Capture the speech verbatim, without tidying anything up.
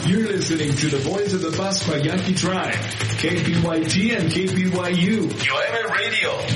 You're listening to the Voice of the Pascua Yaqui Tribe, K P Y T and K P Y U. Nueva Radio.